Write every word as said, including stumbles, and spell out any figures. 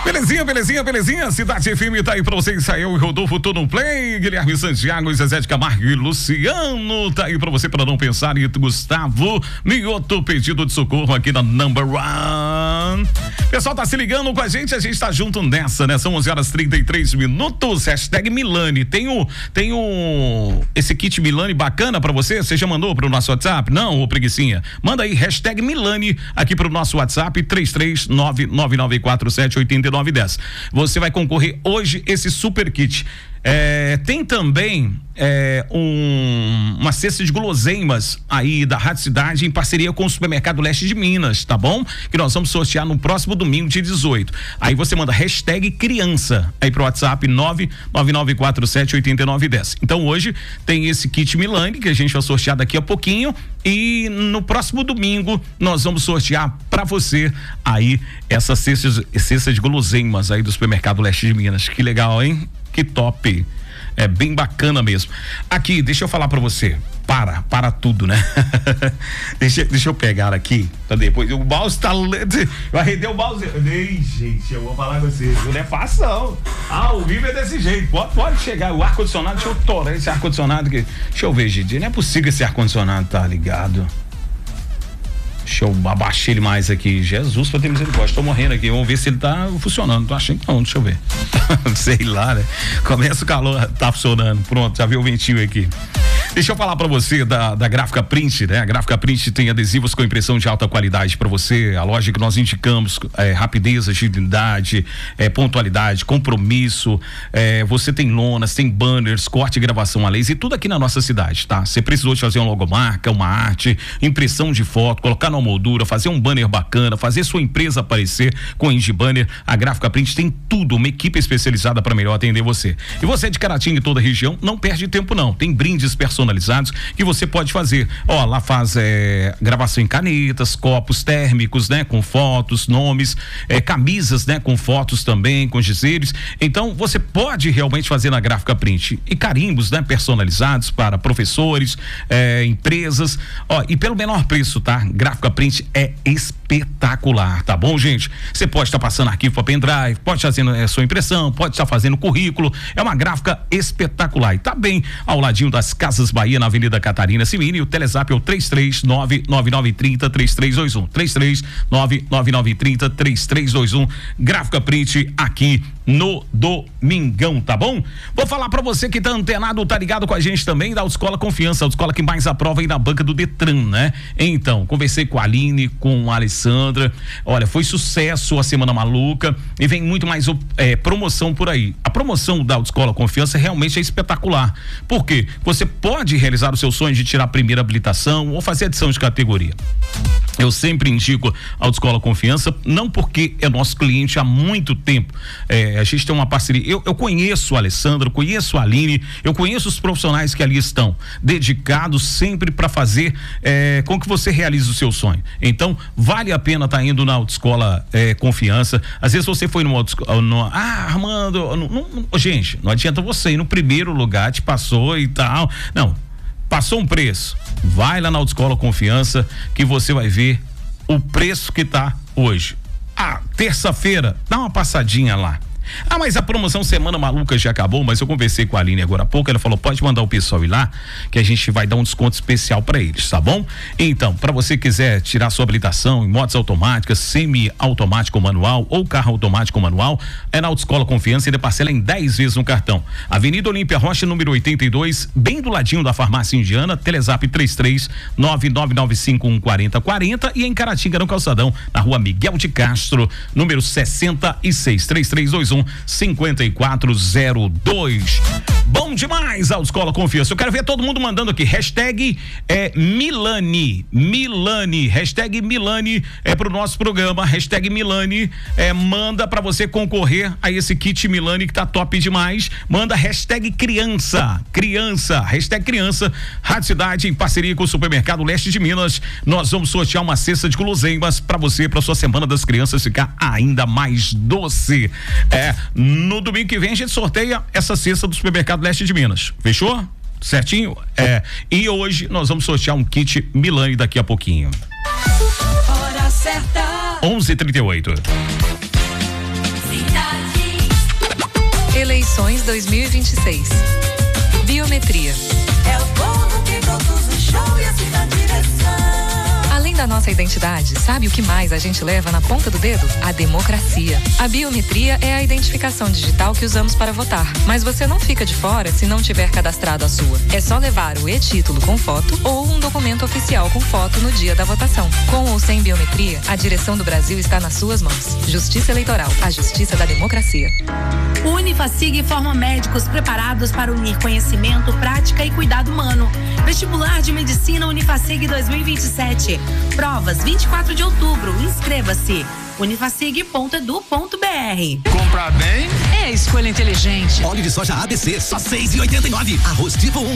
Belezinha, belezinha, belezinha. Cidade F M tá aí pra vocês. Saiu e Rodolfo, tô no play. Guilherme Santiago, Zezé de Camargo e Luciano. Tá aí pra você, pra não pensar. E Gustavo Mioto, pedido de socorro aqui na Number One. Pessoal, tá se ligando com a gente. A gente tá junto nessa, né? São onze horas e trinta e três minutos. Hashtag Milani. Tem o, tem o, esse kit Milani bacana pra você? Você já mandou pro nosso WhatsApp? Não, ô preguicinha. Manda aí, hashtag Milani aqui pro nosso WhatsApp, três três nove nove nove quatro sete oito nove um zero. Você vai concorrer hoje esse super kit. É, tem também é, um, uma cesta de guloseimas aí da Rádio Cidade em parceria com o Supermercado Leste de Minas, tá bom? Que nós vamos sortear no próximo domingo, dia dezoito. Aí você manda hashtag criança aí pro WhatsApp nove nove nove quatro sete oito nove um zero. Então hoje tem esse kit Milani que a gente vai sortear daqui a pouquinho e no próximo domingo nós vamos sortear pra você aí essa cesta, cesta de guloseimas aí do Supermercado Leste de Minas. Que legal, hein? Que top, é bem bacana mesmo. Aqui, deixa eu falar pra você, para, para tudo, né? deixa, deixa eu pegar aqui, pra depois, o mouse tá, eu arredei o mouse, ei gente, eu vou falar com você, não é fácil não, ah, o vivo é desse jeito, pode, pode chegar, o ar-condicionado, deixa eu torar esse ar-condicionado aqui, deixa eu ver, gente, não é possível que esse ar-condicionado tá ligado. Deixa eu abaixar ele mais aqui. Jesus, pra ter misericórdia. Tô morrendo aqui. Vamos ver se ele tá funcionando. Tô achando que não. Deixa eu ver. Sei lá, né? Começa o calor. Tá funcionando. Pronto, já viu o ventinho aqui. Deixa eu falar pra você da, da Gráfica Print, né? A Gráfica Print tem adesivos com impressão de alta qualidade pra você. A loja que nós indicamos é rapidez, agilidade, é, pontualidade, compromisso. É, você tem lonas, tem banners, corte e gravação a laser e tudo aqui na nossa cidade, tá? Você precisou de fazer uma logomarca, uma arte, impressão de foto, colocar na moldura, fazer um banner bacana, fazer sua empresa aparecer com a Indie Banner. A Gráfica Print tem tudo, uma equipe especializada para melhor atender você. E você é de Caratinga e toda a região, não perde tempo não. Tem brindes personalizados que você pode fazer. Ó, lá faz é, gravação em canetas, copos térmicos, né, com fotos, nomes, é, camisas, né, com fotos também, com dizeres. Então você pode realmente fazer na Gráfica Print e carimbos, né, personalizados para professores, é, empresas, ó, e pelo menor preço, tá? Gráfica Print é espetacular, tá bom, gente? Você pode estar tá passando arquivo para pendrive, pode estar fazendo é, sua impressão, pode estar tá fazendo currículo, é uma gráfica espetacular e tá bem ao ladinho das Casas Bahia, na Avenida Catarina Cimini. O Telezap é o três três nove nove nove três zero três três dois um, três três nove nove nove três zero três três dois um. Gráfica Print aqui no Domingão, tá bom? Vou falar pra você que tá antenado, tá ligado com a gente também, da Autoescola Confiança, a autoescola que mais aprova aí na banca do Detran, né? Então, conversei com a Aline, com a Alessandra, olha, foi sucesso a Semana Maluca e vem muito mais é, promoção por aí. A promoção da Autoescola Confiança realmente é espetacular, porque você pode realizar o seu sonho de tirar a primeira habilitação ou fazer adição de categoria. Eu sempre indico a Autoescola Confiança, não porque é nosso cliente há muito tempo, é, a gente tem uma parceria, eu, eu conheço a Alessandra, conheço a Aline, eu conheço os profissionais que ali estão, dedicados sempre para fazer é, com que você realize o seu sonho. Então, vale a pena estar tá indo na Autoescola é, Confiança. Às vezes você foi numa autoescola, numa, ah, Armando, não, não, gente, não adianta você ir no primeiro lugar, te passou e tal, não, passou um preço, vai lá na Autoescola Confiança que você vai ver o preço que tá hoje. Ah, terça-feira, dá uma passadinha lá. Ah, mas a promoção Semana Maluca já acabou, mas eu conversei com a Aline agora há pouco, ela falou, pode mandar o pessoal ir lá, que a gente vai dar um desconto especial para eles, tá bom? Então, para você quiser tirar sua habilitação em motos automáticas, semi-automático manual ou carro automático manual, é na Autoescola Confiança e ele parcela em dez vezes no cartão. Avenida Olímpia Rocha, número oitenta e dois, bem do ladinho da Farmácia Indiana, Telezap três três nove nove nove cinco um quatro zero quatro zero e em Caratinga, no Calçadão, na Rua Miguel de Castro, número sessenta e seis, três três dois um cinco quatro zero dois. Bom demais, Autoescola Confiança. Eu quero ver todo mundo mandando aqui, hashtag é, Milani, Milani, hashtag Milani é pro nosso programa, hashtag Milani é, manda pra você concorrer a esse kit Milani que tá top demais, manda hashtag criança, criança, hashtag criança, Rádio Cidade em parceria com o Supermercado Leste de Minas, nós vamos sortear uma cesta de guloseimas pra você, pra sua Semana das Crianças ficar ainda mais doce. É, no domingo que vem a gente sorteia essa cesta do Supermercado Leste de Minas. Fechou? Certinho? É. E hoje nós vamos sortear um kit Milani daqui a pouquinho. Hora certa. onze e trinta e oito. Eleições dois mil e vinte e seis. Biometria. É o povo que produz o show e a cidade direção. Além da nossa identidade, sabe o que mais a gente leva na ponta do dedo? A democracia. A biometria é a identificação digital que usamos para votar. Mas você não fica de fora se não tiver cadastrado a sua. É só levar o e-título com foto ou um documento oficial com foto no dia da votação. Com ou sem biometria, a direção do Brasil está nas suas mãos. Justiça Eleitoral, a justiça da democracia. O Unifacig forma médicos preparados para unir conhecimento, prática e cuidado humano. Vestibular de Medicina Unifacig dois mil e vinte e sete. Provas vinte e quatro de outubro. Inscreva-se. unifacig ponto edu ponto br. Comprar bem é a escolha inteligente. Óleo de soja A B C, só seis reais e oitenta e nove. Arroz tipo um.